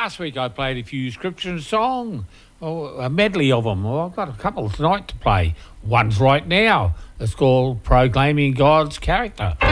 last week I played a few scripture songs, a medley of them. Well, I've got a couple tonight to play. One's right now. It's called Proclaiming God's Character.